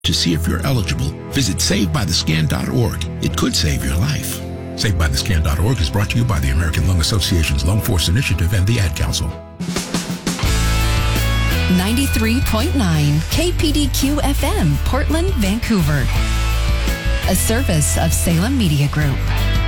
To see if you're eligible, visit SaveByTheScan.org. It could save your life. SaveByTheScan.org is brought to you by the American Lung Association's Lung Force Initiative and the Ad Council. 93.9 KPDQ FM, Portland, Vancouver. A service of Salem Media Group.